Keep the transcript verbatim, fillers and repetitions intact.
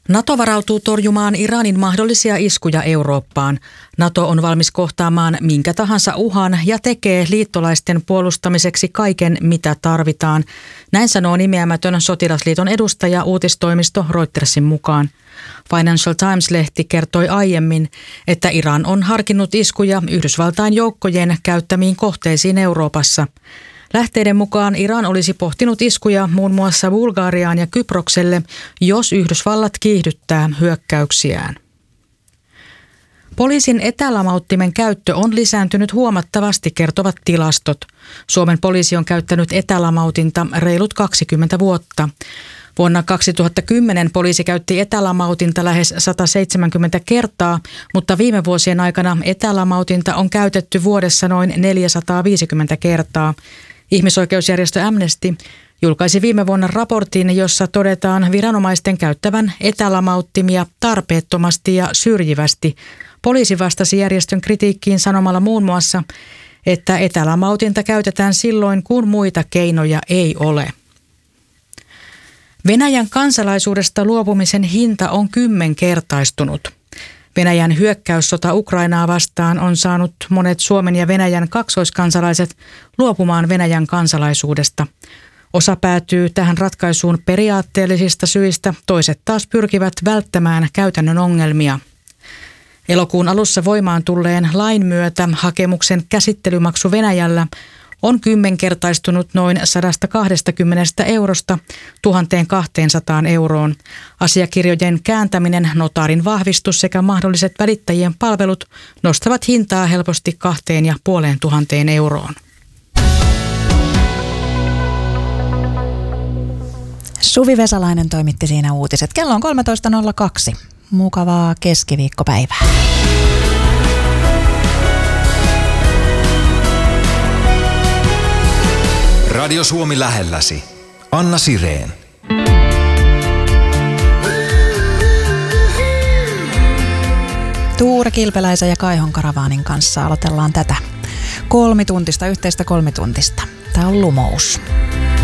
NATO varautuu torjumaan Iranin mahdollisia iskuja Eurooppaan. NATO on valmis kohtaamaan minkä tahansa uhan ja tekee liittolaisten puolustamiseksi kaiken, mitä tarvitaan. Näin sanoo nimeämätön sotilasliiton edustaja uutistoimisto Reutersin mukaan. Financial Times-lehti kertoi aiemmin, että Iran on harkinnut iskuja Yhdysvaltain joukkojen käyttämiin kohteisiin Euroopassa. Lähteiden mukaan Iran olisi pohtinut iskuja muun muassa Bulgariaan ja Kyprokselle, jos Yhdysvallat kiihdyttää hyökkäyksiään. Poliisin etälamauttimen käyttö on lisääntynyt huomattavasti, kertovat tilastot. Suomen poliisi on käyttänyt etälamautinta reilut kaksikymmentä vuotta. Vuonna kaksituhattakymmenen poliisi käytti etälamautinta lähes sata seitsemänkymmentä kertaa, mutta viime vuosien aikana etälamautinta on käytetty vuodessa noin neljäsataaviisikymmentä kertaa. Ihmisoikeusjärjestö Amnesty julkaisi viime vuonna raportin, jossa todetaan viranomaisten käyttävän etälamauttimia tarpeettomasti ja syrjivästi. Poliisi vastasi järjestön kritiikkiin sanomalla muun muassa, että etälamautinta käytetään silloin, kun muita keinoja ei ole. Venäjän kansalaisuudesta luopumisen hinta on kymmenkertaistunut. Venäjän hyökkäyssota Ukrainaa vastaan on saanut monet Suomen ja Venäjän kaksoiskansalaiset luopumaan Venäjän kansalaisuudesta. Osa päätyy tähän ratkaisuun periaatteellisista syistä, toiset taas pyrkivät välttämään käytännön ongelmia. Elokuun alussa voimaan tulleen lain myötä hakemuksen käsittelymaksu Venäjällä on kymmenkertaistunut noin sata kaksikymmentä eurosta tuhatkaksisataa euroon. Asiakirjojen kääntäminen, notaarin vahvistus sekä mahdolliset välittäjien palvelut nostavat hintaa helposti kahteen ja puoleen tuhanteen euroon. Suvi Vesalainen toimitti siinä uutiset. Kello on kolmetoista nolla kaksi. Mukavaa keskiviikkopäivää. Radio Suomi lähelläsi. Anna Sireen. Tuure Kilpeläisen ja Kaihon Karavaanin kanssa aloitellaan tätä kolmituntista, yhteistä kolmituntista. Tämä on Lumous.